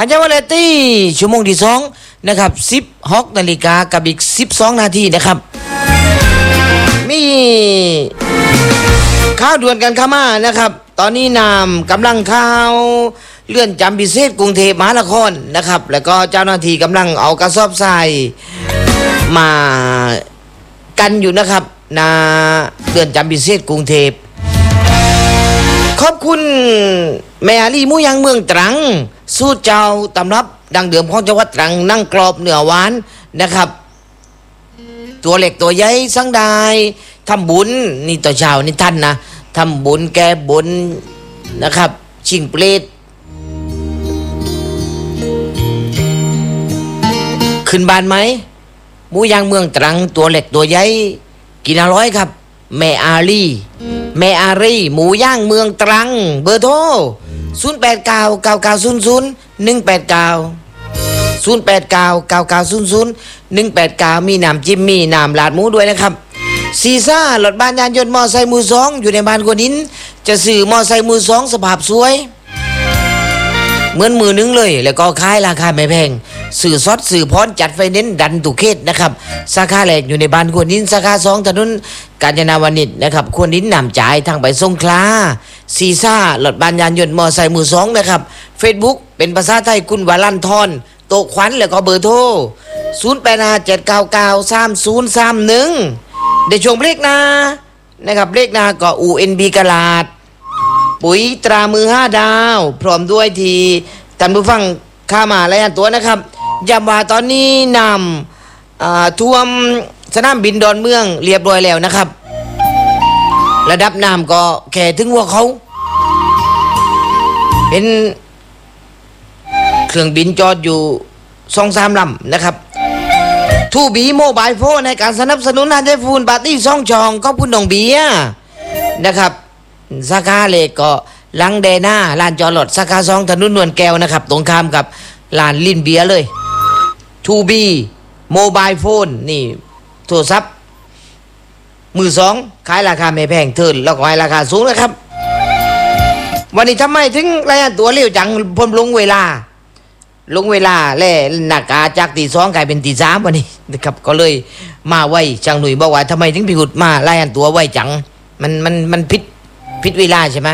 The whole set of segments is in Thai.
อันยาวเลตี้ชั่วโมงที่2นะครับ16 นาฬิกากับอีก12 นาทีนะครับมีข่าวด่วนกันเข้ามานะครับตอนนี้นำกำลังข่าวเลื่อนจำพิเศษกรุงเทพมหานครนะครับแล้วก็เจ้าหน้าที่กำลังเอากระสอบทรายมากันอยู่นะครับนาเลื่อนจำพิเศษกรุงเทพขอบคุณแม่อาลีหมูยังเมืองตรังสูตรเจ้าตำรับดังเดิมของจังหวัดตรังนั่งกรอบเนื้อหวานนะครับตัวเล็กตัวใหญ่สังได้ทำบุญนี่ต่อเช้านี่ท่านนะทำบุญแก้บุญนะครับชิงเปรตขึ้นบ้านไหมหมูย่างเมืองตรังตัวเล็กตัวใหญ่กินอร่อยครับแม่อาลีหมูย่างเมืองตรังเบอร์โทร0899000189มีน้ำจิ้มมีน้ำลาดหมูด้วยนะครับซีซ่ารถบ้านยานยนต์มอไซค์มือสองอยู่ในบ้านคนนินจะซื้อมอไซค์มือสองสภาพสวยเหมือนมือนึงเลยแล้วก็ขายราคาไม่แพงสื่อซอดสื่อพรจัดไฟเน้นดันตุเขตนะครับสาขาแรกอยู่ในบ้านควรนินสาขา2ถนนกาญจนาวนิชนะครับควรนินนำจ่ายทางไปสงขลาซีซ่ารถบ้านยานยนต์มอไซค์มือสองนะครับ Facebook เป็นภาษาไทยคุณวาลันทรโตขวัญแล้วก็เบอร์โทร0857993031ในช่วงเบรกนะครับเบรกก็ UNB กะลาดปุ๋ยตรามือ5ดาวพร้อมด้วยทีท่านผู้ฟังข้ามารายงานตัวนะครับย้ำว่าตอนนี้นำท่วมสนามบินดอนเมืองเรียบร้อยแล้วนะครับระดับน้ำก็แค่ถึงหัวเขาเป็นเครื่องบินจอดอยู่ 2-3 ลำนะครับทูบีโมบายโฟนในการสนับสนุนฮันเดฟูนปาร์ตี้ซ่องชองขอบคุณน้องเบียนะครับสาขาเล็กก็ลังเดน่าลานจอดรถสาขา2ถนนนวลแก้วนะครับตรงข้ามกับลานลินเบียเลยทูบีโมบายโฟนนี่โทรศัพท์มือสองขายราคาไม่แพงเทินแล้วก็ให้ราคาสูงนะครับวันนี้ทำไมถึงรายงานตัวเร็วจังผมลงเวลาแล่หนักอาจากตี 2กลายเป็นตี 3วันนี้นะครับก็เลยมาไวจังหนุ่ยบอกว่าทำไมถึงพิกุดมารายงานตัวไวจังมันผิดเวลาใช่ไหม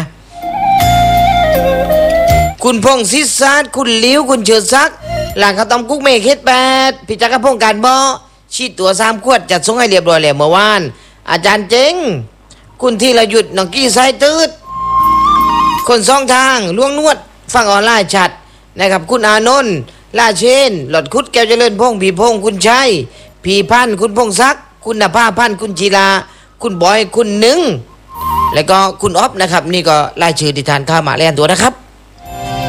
คุณพงศิษศาสตร์คุณลิ้วคุณเฉิดซักหลังเขาต้มกุ๊กเมฆเฮ็ด8พิจักรพงศ์การบ่ชีดตัว3ขวดจัดส่งให้เรียบร้อยแล้วเมื่อวานอาจารย์เจ๋งคุณธีรยุทธน้องกี้สายตืดคนสองทางล่วงนวดฟังออนไลน์ชัดนะครับคุณอานนท์ลาเชนหลอดคุดแก้วเจริญพงศ์ผีพงศ์คุณชัยผีพันธ์คุณพงศักดิ์คุณนภาพันธ์คุณจีราคุณบอยคุณหนึ่งแล้วก็คุณอ๊อฟนะครับนี่ก็รายชื่อที่ทานข้าวมาแล่นตัวนะครับ